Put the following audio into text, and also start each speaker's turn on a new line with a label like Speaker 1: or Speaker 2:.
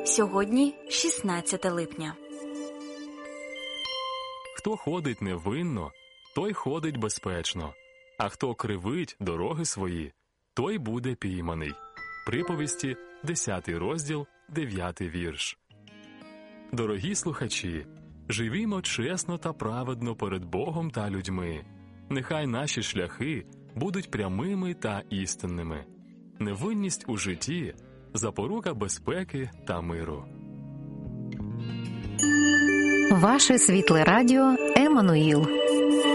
Speaker 1: Сьогодні 16 липня.
Speaker 2: Хто ходить невинно, той ходить безпечно, а хто кривить дороги свої, той буде пійманий. Приповісті, 10 розділ, 9 вірш. Дорогі слухачі, живімо чесно та праведно перед Богом та людьми. Нехай наші шляхи будуть прямими та істинними. Невинність у житті – запорука безпеки та миру.
Speaker 3: Ваше світле радіо «Еммануїл».